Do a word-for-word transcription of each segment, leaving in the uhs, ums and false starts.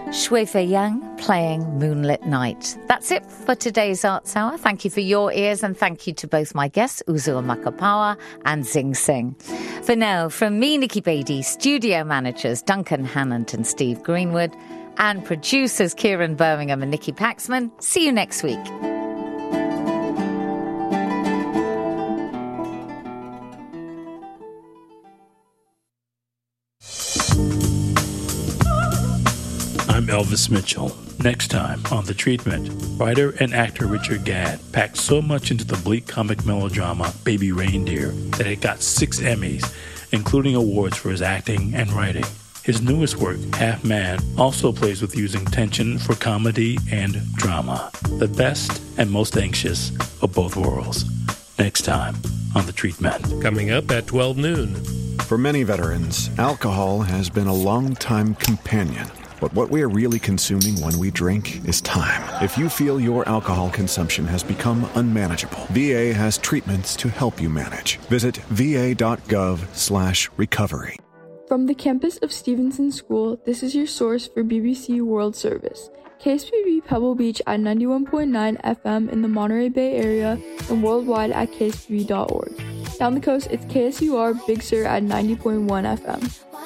Shui Fei Yang playing Moonlit Night. That's it for today's Arts Hour. Thank you for your ears and thank you to both my guests, Uzua Makapawa and Zing Sing. For now, from me, Nikki Beattie, studio managers Duncan Hannant and Steve Greenwood, and producers Kieran Birmingham and Nikki Paxman, see you next week. I'm Elvis Mitchell. Next time on The Treatment, writer and actor Richard Gadd packed so much into the bleak comic melodrama Baby Reindeer that it got six Emmys, including awards for his acting and writing. His newest work, Half Man, also plays with using tension for comedy and drama. The best and most anxious of both worlds. Next time on The Treatment. Coming up at twelve noon. For many veterans, alcohol has been a long-time companion. But what we are really consuming when we drink is time. If you feel your alcohol consumption has become unmanageable, V A has treatments to help you manage. Visit va.gov slash recovery. From the campus of Stevenson School, this is your source for B B C World Service. K S B B Pebble Beach at ninety-one point nine F M in the Monterey Bay Area and worldwide at k s b b dot org. Down the coast, it's K S U R Big Sur at ninety point one F M.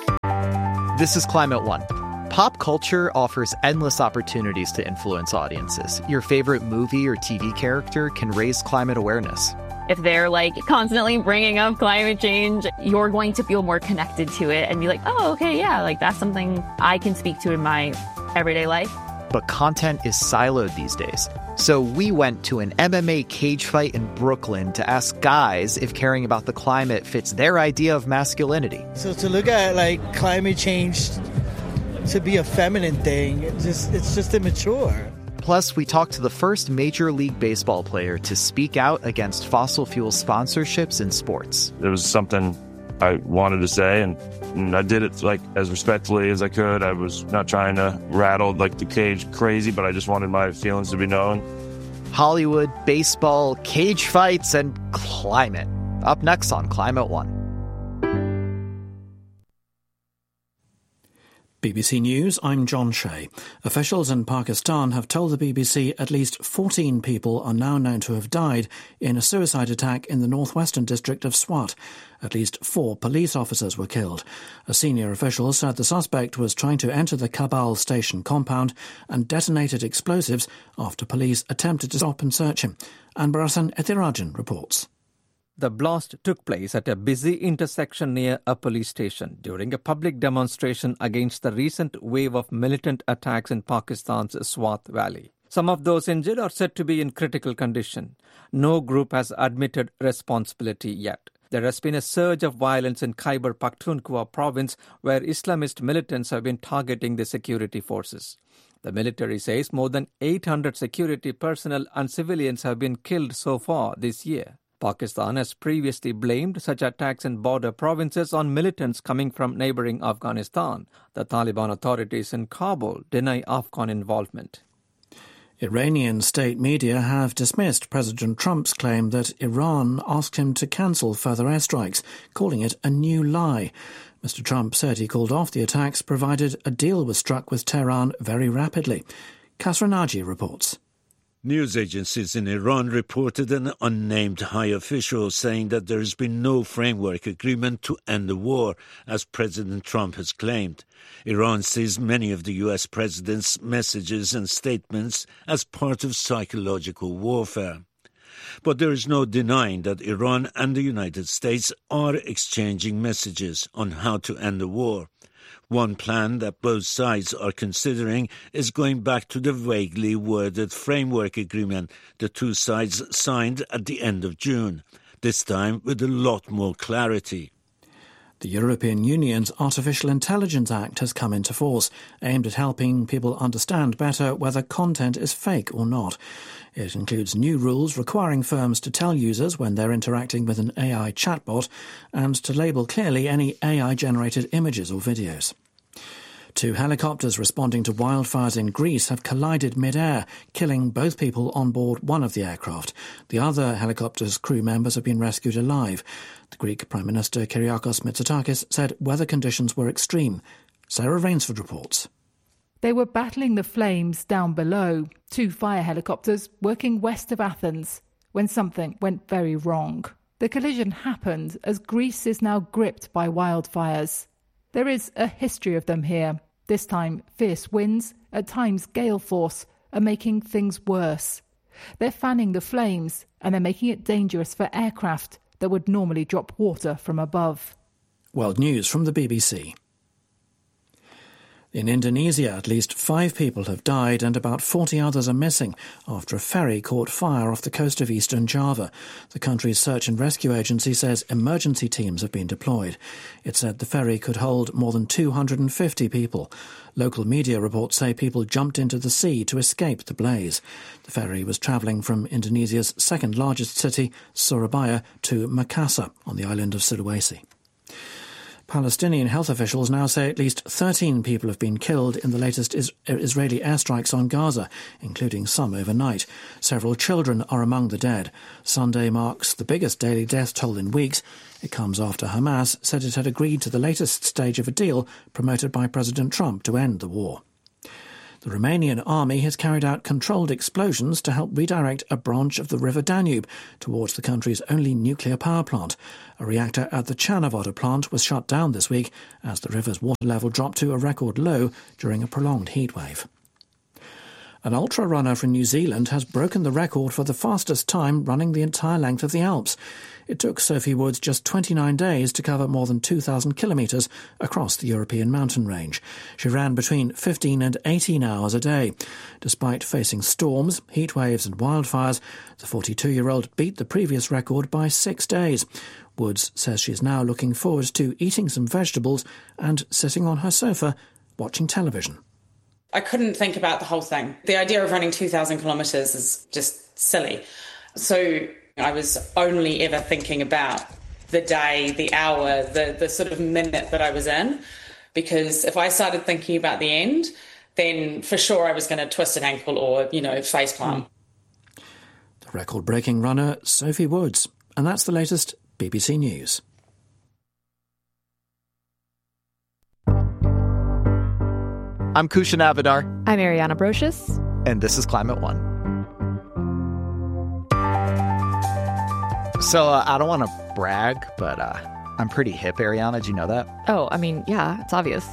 This is Climate One. Pop culture offers endless opportunities to influence audiences. Your favorite movie or T V character can raise climate awareness. If they're like constantly bringing up climate change, you're going to feel more connected to it and be like, oh, okay, yeah, like that's something I can speak to in my everyday life. But content is siloed these days. So we went to an M M A cage fight in Brooklyn to ask guys if caring about the climate fits their idea of masculinity. So to look at like climate change to be a feminine thing, it just it's just immature. Plus, we talked to the first Major League Baseball player to speak out against fossil fuel sponsorships in sports. It was something I wanted to say, and, and I did it like as respectfully as I could. I was not trying to rattle like the cage crazy, but I just wanted my feelings to be known. Hollywood, baseball, cage fights, and climate. Up next on Climate One. B B C News, I'm John Shea. Officials in Pakistan have told the B B C at least fourteen people are now known to have died in a suicide attack in the northwestern district of Swat. At least four police officers were killed. A senior official said the suspect was trying to enter the Kabul station compound and detonated explosives after police attempted to stop and search him. Anbarasan Ethirajan reports. The blast took place at a busy intersection near a police station during a public demonstration against the recent wave of militant attacks in Pakistan's Swat Valley. Some of those injured are said to be in critical condition. No group has admitted responsibility yet. There has been a surge of violence in Khyber Pakhtunkhwa province where Islamist militants have been targeting the security forces. The military says more than eight hundred security personnel and civilians have been killed so far this year. Pakistan has previously blamed such attacks in border provinces on militants coming from neighboring Afghanistan. The Taliban authorities in Kabul deny Afghan involvement. Iranian state media have dismissed President Trump's claim that Iran asked him to cancel further airstrikes, calling it a new lie. Mister Trump said he called off the attacks provided a deal was struck with Tehran very rapidly. Kasra Naji reports. News agencies in Iran reported an unnamed high official saying that there has been no framework agreement to end the war, as President Trump has claimed. Iran sees many of the U S president's messages and statements as part of psychological warfare. But there is no denying that Iran and the United States are exchanging messages on how to end the war. One plan that both sides are considering is going back to the vaguely worded framework agreement the two sides signed at the end of June, this time with a lot more clarity. The European Union's Artificial Intelligence Act has come into force, aimed at helping people understand better whether content is fake or not. It includes new rules requiring firms to tell users when they're interacting with an A I chatbot and to label clearly any A I-generated images or videos. Two helicopters responding to wildfires in Greece have collided mid-air, killing both people on board one of the aircraft. The other helicopter's crew members have been rescued alive. The Greek Prime Minister Kyriakos Mitsotakis said weather conditions were extreme. Sarah Rainsford reports. They were battling the flames down below, two fire helicopters working west of Athens, when something went very wrong. The collision happened as Greece is now gripped by wildfires. There is a history of them here. This time, fierce winds, at times gale force, are making things worse. They're fanning the flames, and they're making it dangerous for aircraft that would normally drop water from above. World News from the B B C. In Indonesia, at least five people have died and about forty others are missing after a ferry caught fire off the coast of eastern Java. The country's search and rescue agency says emergency teams have been deployed. It said the ferry could hold more than two hundred fifty people. Local media reports say people jumped into the sea to escape the blaze. The ferry was travelling from Indonesia's second largest city, Surabaya, to Makassar on the island of Sulawesi. Palestinian health officials now say at least thirteen people have been killed in the latest is- Israeli airstrikes on Gaza, including some overnight. Several children are among the dead. Sunday marks the biggest daily death toll in weeks. It comes after Hamas said it had agreed to the latest stage of a deal promoted by President Trump to end the war. The Romanian army has carried out controlled explosions to help redirect a branch of the River Danube towards the country's only nuclear power plant. A reactor at the Cernavodă plant was shut down this week as the river's water level dropped to a record low during a prolonged heatwave. An ultra-runner from New Zealand has broken the record for the fastest time running the entire length of the Alps. It took Sophie Woods just twenty-nine days to cover more than two thousand kilometres across the European mountain range. She ran between fifteen and eighteen hours a day. Despite facing storms, heat waves and wildfires, the forty-two-year-old beat the previous record by six days. Woods says she's now looking forward to eating some vegetables and sitting on her sofa watching television. I couldn't think about the whole thing. The idea of running two thousand kilometres is just silly. So I was only ever thinking about the day, the hour, the, the sort of minute that I was in. Because if I started thinking about the end, then for sure I was going to twist an ankle or, you know, facepalm. The record-breaking runner, Sophie Woods. And that's the latest B B C News. I'm Kushan Avidar. I'm Ariana Brocious. And this is Climate One. So uh, I don't want to brag, but uh, I'm pretty hip, Ariana. Did you know that? Oh, I mean, yeah, it's obvious.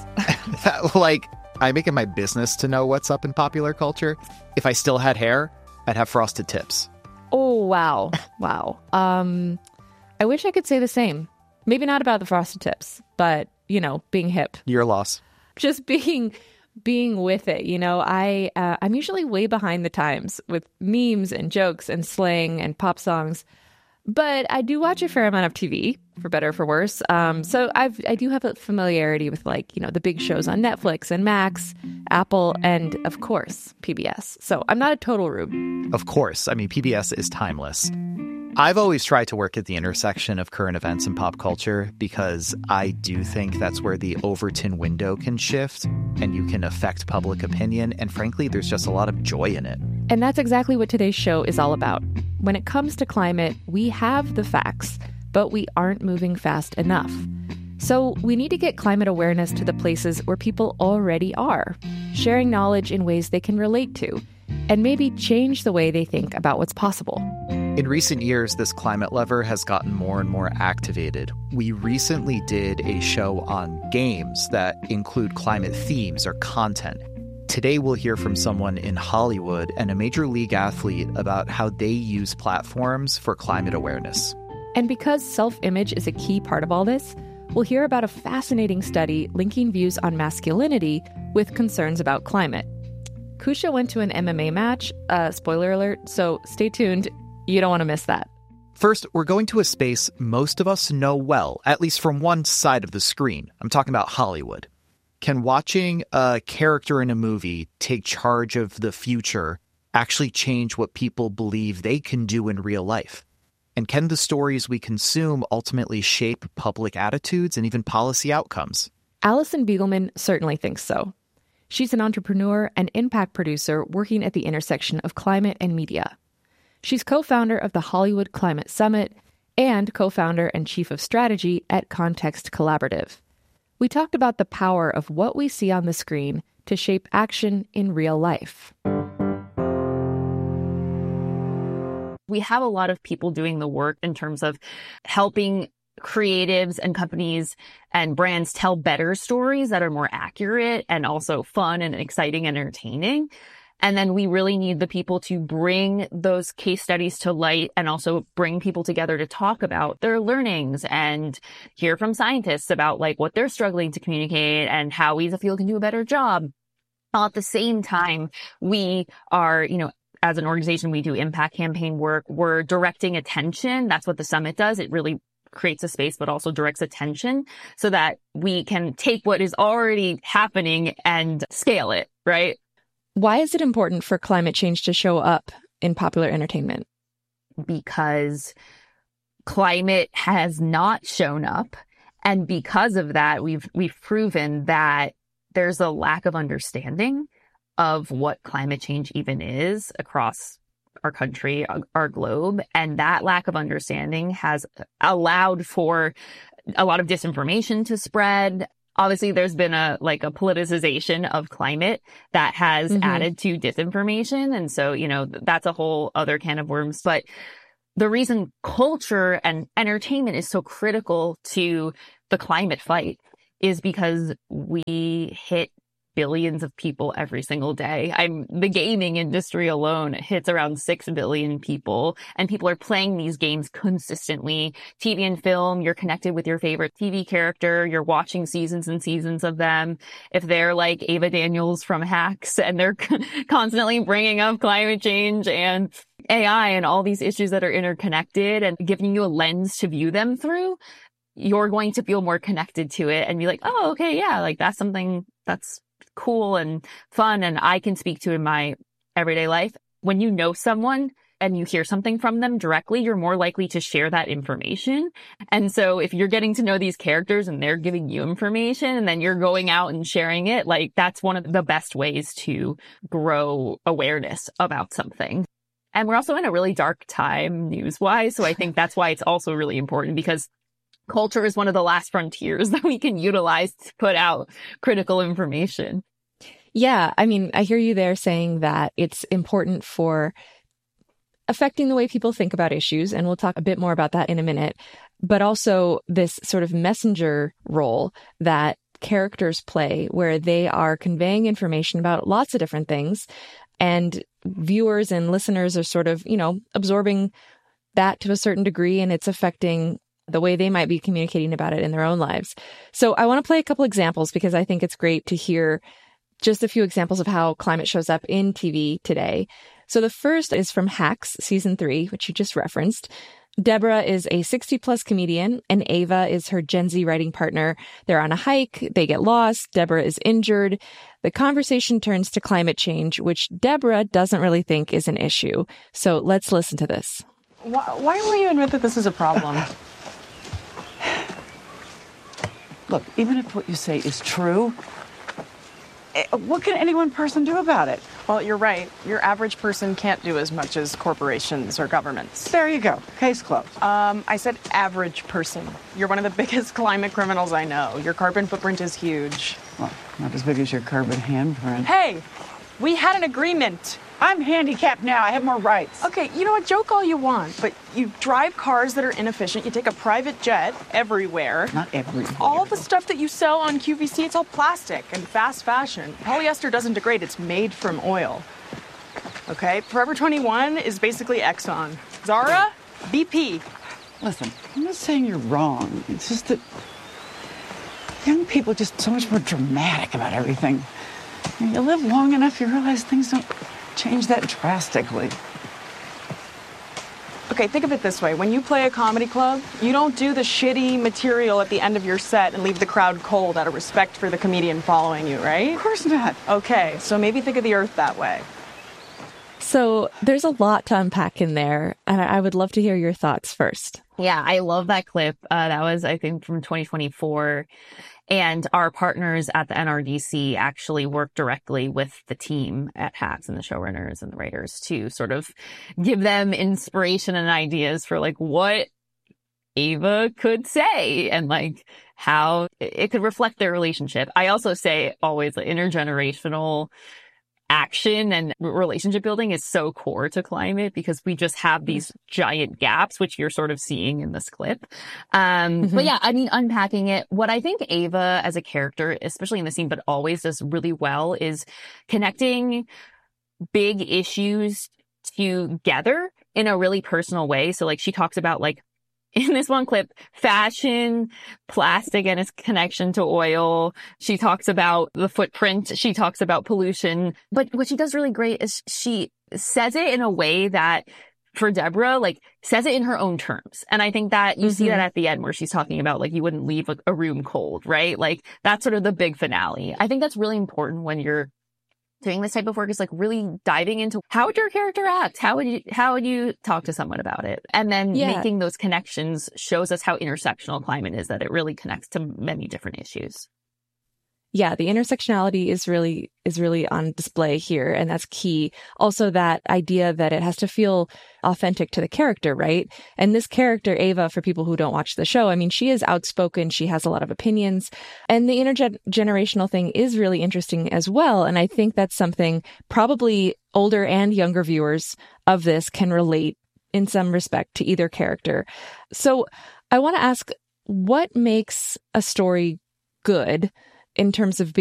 Like, I make it my business to know what's up in popular culture. If I still had hair, I'd have frosted tips. Oh, wow. Wow. Um, I wish I could say the same. Maybe not about the frosted tips, but, you know, being hip. Your loss. Just being... being with it, you know, I, uh, I'm usually way behind the times with memes and jokes and slang and pop songs, but I do watch a fair amount of T V, for better or for worse. Um, so I've, I do have a familiarity with, like, you know, the big shows on Netflix and Max, Apple, and of course, P B S. So I'm not a total rube. Of course. I mean, P B S is timeless. I've always tried to work at the intersection of current events and pop culture because I do think that's where the Overton window can shift and you can affect public opinion. And frankly, there's just a lot of joy in it. And that's exactly what today's show is all about. When it comes to climate, we have the facts, but we aren't moving fast enough. So we need to get climate awareness to the places where people already are, sharing knowledge in ways they can relate to, and maybe change the way they think about what's possible. In recent years, this climate lever has gotten more and more activated. We recently did a show on games that include climate themes or content. Today, we'll hear from someone in Hollywood and a major league athlete about how they use platforms for climate awareness. And because self-image is a key part of all this, we'll hear about a fascinating study linking views on masculinity with concerns about climate. Kusha went to an M M A match, uh, spoiler alert, so stay tuned. You don't want to miss that. First, we're going to a space most of us know well, at least from one side of the screen. I'm talking about Hollywood. Can watching a character in a movie take charge of the future actually change what people believe they can do in real life? And can the stories we consume ultimately shape public attitudes and even policy outcomes? Alison Biegelman certainly thinks so. She's an entrepreneur and impact producer working at the intersection of climate and media. She's co-founder of the Hollywood Climate Summit and co-founder and chief of strategy at Context Collaborative. we talked about the power of what we see on the screen to shape action in real life. We have a lot of people doing the work in terms of helping creatives and companies and brands tell better stories that are more accurate and also fun and exciting and entertaining. And then we really need the people to bring those case studies to light and also bring people together to talk about their learnings and hear from scientists about like what they're struggling to communicate and how we as a field can do a better job. While at the same time, we are, you know, as an organization, we do impact campaign work. We're directing attention. That's what the summit does. It really creates a space, but also directs attention so that we can take what is already happening and scale it, right? Why is it important for climate change to show up in popular entertainment? Because climate has not shown up. And because of that, we've we've proven that there's a lack of understanding of what climate change even is across our country, our globe. And that lack of understanding has allowed for a lot of disinformation to spread. Obviously, there's been a like a politicization of climate that has mm-hmm. added to disinformation. And so, you know, that's a whole other can of worms. But the reason culture and entertainment is so critical to the climate fight is because we hit billions of people every single day. I'm the gaming industry alone hits around six billion people, and people are playing these games consistently. T V and film, you're connected with your favorite T V character. You're watching seasons and seasons of them. If they're like Ava Daniels from Hacks and they're constantly bringing up climate change and A I and all these issues that are interconnected and giving you a lens to view them through, you're going to feel more connected to it and be like, oh, okay, yeah, like that's something that's cool and fun and I can speak to in my everyday life. When you know someone and you hear something from them directly, you're more likely to share that information. And so if you're getting to know these characters and they're giving you information and then you're going out and sharing it, like that's one of the best ways to grow awareness about something. And we're also in a really dark time news-wise. So I think that's why it's also really important, because culture is one of the last frontiers that we can utilize to put out critical information. Yeah, I mean, I hear you there saying that it's important for affecting the way people think about issues, and we'll talk a bit more about that in a minute, but also this sort of messenger role that characters play where they are conveying information about lots of different things, and viewers and listeners are sort of, you know, absorbing that to a certain degree, and it's affecting the way they might be communicating about it in their own lives. So I want to play a couple examples because I think it's great to hear just a few examples of how climate shows up in T V today. So the first is from Hacks, season three, which you just referenced. Deborah is a sixty plus comedian and Ava is her Gen Z writing partner. They're on a hike. They get lost. Deborah is injured. The conversation turns to climate change, which Deborah doesn't really think is an issue. So let's listen to this. Why, why will you admit that this is a problem? Look, even if what you say is true, what can any one person do about it? Well, you're right. Your average person can't do as much as corporations or governments. There you go. Case closed. Um, I said average person. You're one of the biggest climate criminals I know. Your carbon footprint is huge. Well, not as big as your carbon handprint. Hey, we had an agreement. I'm handicapped now. I have more rights. Okay, you know what? Joke all you want, but you drive cars that are inefficient. You take a private jet everywhere. Not everywhere. All the stuff that you sell on Q V C, it's all plastic and fast fashion. Polyester doesn't degrade. It's made from oil. Okay? Forever twenty-one is basically Exxon. Zara, B P. Listen, I'm not saying you're wrong. It's just that young people are just so much more dramatic about everything. When you live long enough, you realize things don't change that drastically. Okay, think of it this way. When you play a comedy club, you don't do the shitty material at the end of your set and leave the crowd cold out of respect for the comedian following you, right? Of course not. Okay, so maybe think of the earth that way. So there's a lot to unpack in there, and I would love to hear your thoughts first. Yeah, I love that clip. Uh, that was, I think, from twenty twenty-four. And our partners at the N R D C actually work directly with the team at Hacks and the showrunners and the writers to sort of give them inspiration and ideas for like what Ava could say and like how it could reflect their relationship. I also say always the intergenerational action and relationship building is so core to Climate because we just have these giant gaps, which you're sort of seeing in this clip. Um, mm-hmm. But yeah, I mean, unpacking it, what I think Ava as a character, especially in the scene, but always does really well is connecting big issues together in a really personal way. So like she talks about like, in this one clip, fashion, plastic and its connection to oil. She talks about the footprint. She talks about pollution. But what she does really great is she says it in a way that, for Deborah, like, says it in her own terms. And I think that you mm-hmm. see that at the end where she's talking about, like, you wouldn't leave a, a room cold, right? Like, that's sort of the big finale. I think that's really important when you're doing this type of work, is like really diving into how would your character act? How would you, how would you talk to someone about it? And then yeah. making those connections shows us how intersectional Climate is, that it really connects to many different issues. Yeah, the intersectionality is really is really on display here, and that's key. Also, that idea that it has to feel authentic to the character, right? And this character, Ava, for people who don't watch the show, I mean, she is outspoken. She has a lot of opinions, and the intergenerational thing is really interesting as well. And I think that's something probably older and younger viewers of this can relate in some respect to either character. So, I want to ask, what makes a story good in terms of